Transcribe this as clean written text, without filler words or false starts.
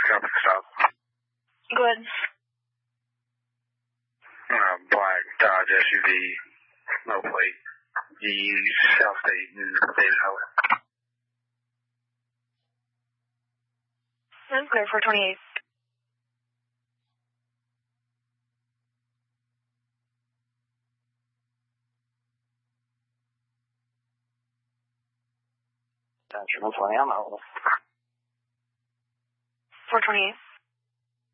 Copy the stop. Good. Black Dodge SUV, no plate. South Dayton, David Howard. I'm clear for 28. Attention, 20, I'm out. 428.